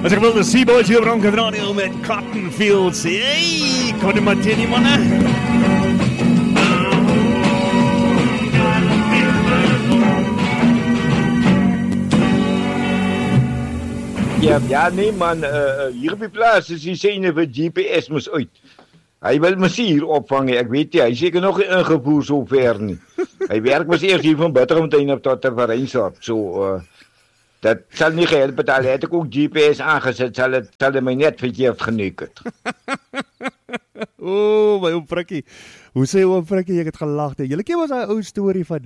As ek wil die Seaboys hier op Ronke Radio met Cotton Fields. Hey, kon jy maar teen die manne? Ja, nee man, hier op die plaas is die syne vir GPS moes uit. Hy wil my hier opvang, ek weet nie, hy seker nog nie ingevoer so ver nie. Hy werk mos eers hier van Butterfontein op tot Verreinsdorp, so, dat sal nie gehelp het, al het ek ook GPS aangeset, sal het my net verkeerd geneuk het. My oom Frikkie, hoe sê oom Frikkie, ek het gelag, julle ken was die ou storie van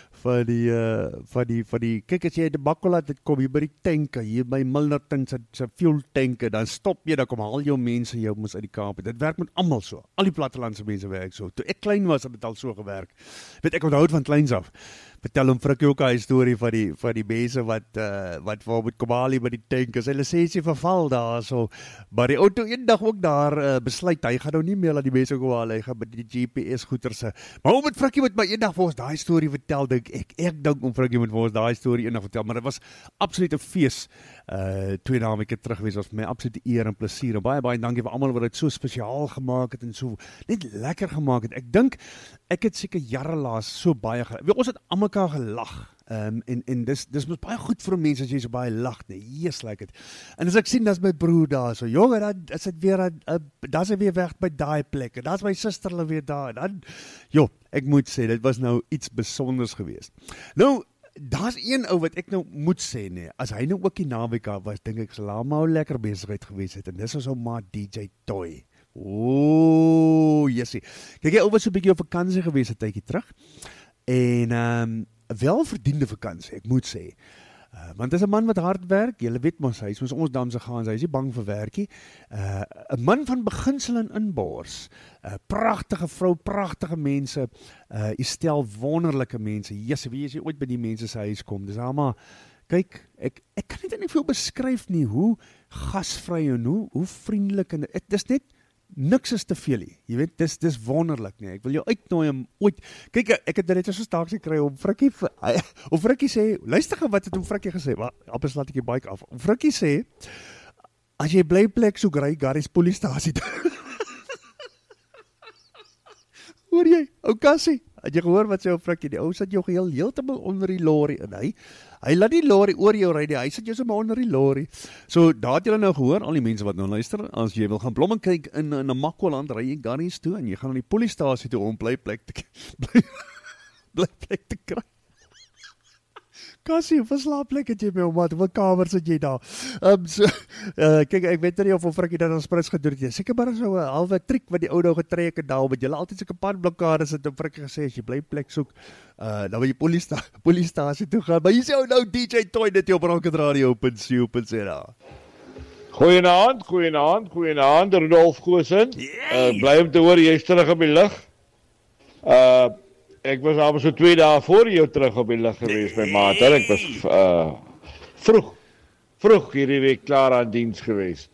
die, kyk as jy die Bakkola dit kom hier by die tanke, hier by Milnerton se fuel tanke, dan stop jy, dan kom al jou mense jou mos uit die Kaap. Dit werk met almal so. Al die plattelandse mense werk so. Toe ek klein was, het dit al so gewerk. Weet ek onthou van kleins af. Vertel hom Frikkie ook 'n storie van die mense wat met Komali by die tank is. Sy lisensie verval daar so. Maar die auto eendag ook daar besluit, hy gaan nou nie meer laat die mense kom haal, hy gaan by die GPS goederse. Maar om met Frikkie met my eendag vir ons daai storie vertel, dink ek dink om Frikkie met ons daai storie eendag vertel, maar dit was absoluut 'n fees. 2 naweeke terug gewees, was vir my absolute eer en plesier. En baie dankie vir almal wat dit so spesiaal gemaak het en so net lekker gemaak het. Ek dink ek het seker jare laas so baie ons het almal gelag. En dis mos baie goed vir mense as jy so baie lag, nee, yes, like it. En as ek sien, dis my broer daar, so, jonge, dan is dit weer, dan is hy weer weg by daai plek, en dan is my suster hulle weer daar, en dan, ek moet sê, dit was nou iets besonders geweest. Nou, daar's een ou wat ek nou moet sê, nee, as hy nou ook die naweek was, dink ek, sal hom nou lekker besigheid geweest het, en dis ons ou maat DJ Toy. Jessie. Kyk, hy ou was so 'n bietjie op vakansie geweest 'n tydjie terug, en welverdiende vakansie, ek moet sê. Want dit is 'n man wat hard werk, julle weet mos, hy is ons damse gaan, hy is nie bang vir werkie. 'n man van beginsel en inbors. Pragtige vrou, pragtige mense, jy stel wonderlike mense. Jesus, wie as jy ooit by die mense se huis kom, dis almal, kyk, ek kan dit nie veel beskryf nie, hoe gasvry en hoe vriendelik, en dis net, niks is te veel nie, jy weet, dis wonderlik nie, ek wil jou uitnooi om ooit, kyk, ek het net so staaks gekry om Frikkie sê, luister gaan wat het om Frikkie gesê, maar, appes laat ek die bike af, om Frikkie sê, as jy bly plek soek, ry Garys Poliestasie, hoor jy, ou Kassie, het jy gehoor wat sê ou Frikkie, die ou sit jou geheel heeltemal onder die lorry, en hy laat die lorry oor jou ry, hy sit jou sommer onder die lorry, so daar het julle nou gehoor, al die mense wat nou luister, as jy wil gaan blom en kyk in 'n Makwaland, ry jy Garys toe, en jy gaan na die poliestasie toe, om bly plek te kry, Kassie, wat slaapplek het jy my ouma, hoeveel kamers het jy daar? Kyk, ek weet nie of Frikkie dat ons prins gedoen het, seker maar so 'n halwe triek wat die ou nou getrek het daar, met julle altyd soke padblokkades het, en Frikkie gesê, as jy bly plek soek, dan wil jy poliestasie toe gaan, maar hier sê ou nou DJ Toy dit op Ronke Radio .co.za. Goeienaand, Rudolf Goosen, bly om te hoor, jy is terug op die lig, ek was al so 2 dae voor jou terug op die lig geweest, my maat, ek was vroeg hierdie week klaar aan diens geweest.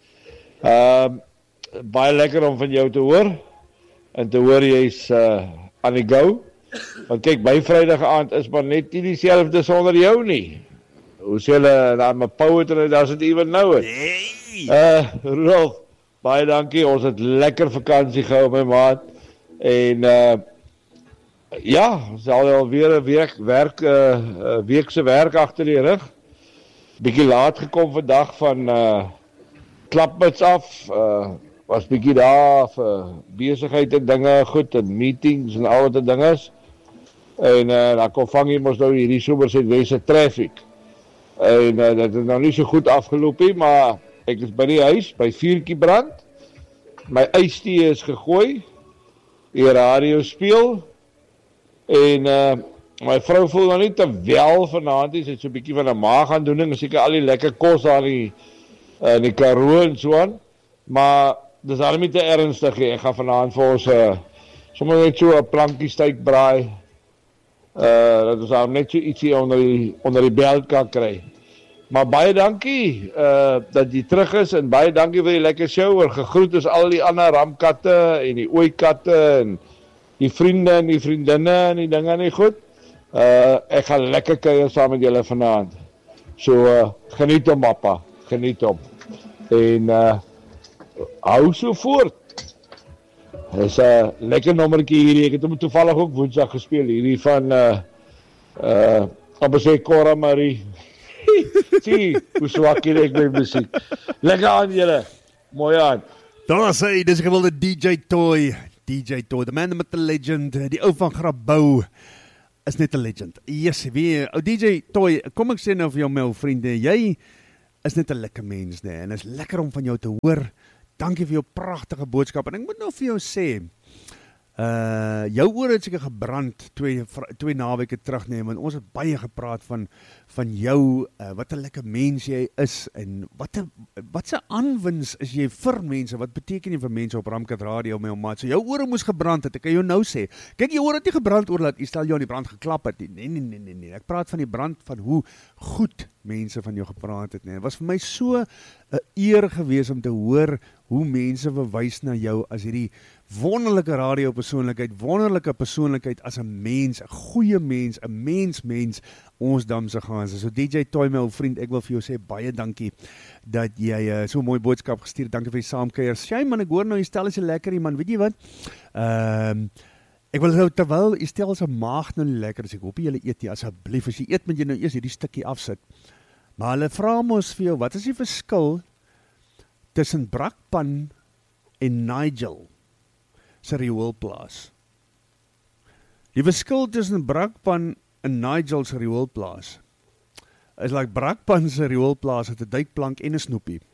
Baie lekker om van jou te hoor, en te hoor jy's aan die go, want kyk, my Vrydag aand is maar net nie dieselfde sonder jou nie. Hoe sê hulle, daar my poetry, daar's dit even nou het. Rolf, baie dankie, ons het lekker vakansie gehou, my maat, en ons het alweer 'n weekse werk agter die rug. Bietjie laat gekom vandag van klapmuts af, was bietjie daar vir besigheid en dinge, goed, en meetings en al wat dinges. En dan kom vang jy mos nou hierdie Somersetwesse traffic. En dit het nou nie so goed afgeloop nie, maar ek is by die huis, by vuurtjie brand. My ystee is gegooi, die radio speel, en my vrou voel nou nie te wel vanaand, sy het so 'n bietjie van 'n maagaandoening, seker al die lekker kos daar in die Karoo en so aan, maar dis al nie te ernstig nie. Ek gaan vanaand vir ons sommer net so 'n plankie steakbraai, dat ons al net so ietsie onder die belt kan kry. Maar baie dankie dat jy terug is, en baie dankie vir die lekker show, en gegroet is al die ander ramkatte en die ooikatte en die vriende en die vriendinne en die dinge nie goed. Ek gaan lekker kuier saam met julle vanaand. So, geniet hom, papa. Geniet hom. En hou so voort. Dis 'n lekker nommertjie hierdie. Ek het hom toevallig ook Woensdag gespeel hierdie van amper sê Cora Marie. Sien, hoe swak hier ek met musiek. Lekker aan julle. Mooi aan. Daar sê, dis 'n gewilde DJ Toy, the man met the legend, die ou van Grabouw, is net 'n legend. Yes, wie, ou DJ Toy, kom ek sê nou vir jou my ou vriende, jy is net 'n lekker mens, nee, en is lekker om van jou te hoor. Dankie vir jou pragtige boodskap, en ek moet nou vir jou sê, jou oor het seker gebrand, twee naweke terug, nee, want ons het baie gepraat van jou, wat 'n lekker mens jy is, en wat se aanwins is jy vir mense, wat beteken jy vir mense op Ramkat Radio, my maat, so jou ore moes gebrand het, ek kan jou nou sê, kyk, jou ore het nie gebrand oor dat jy stel jou aan die brand geklap het, nee, ek praat van die brand, van hoe goed mense van jou gepraat het, nee, het was vir my so 'n eer gewees om te hoor hoe mense verwys na jou as hierdie wonderlike radiopersoonlikheid, wonderlike persoonlikheid as 'n mens, 'n goeie mens, 'n mens, ons damse gaans. So DJ Toy, my ou vriend, ek wil vir jou sê baie dankie dat jy so 'n mooi boodskap gestuur. Dankie vir die saamkuier. Sy man, ek hoor nou jy stel is 'n lekker man. Weet jy wat? Ek wil nou terwyl jy stel as 'n maag nou lekker, as ek hoop jy eet jy asseblief. As jy eet moet jy nou eers hierdie stukkie afsit. Maar hulle vra mos vir jou, wat is die verskil tussen Brakpan en Nigel se rioolplaas? Die verskil tussen Brakpan en Nigel se rioolplaas is like Brakpan se rioolplaas het 'n duikplank en 'n snoepie.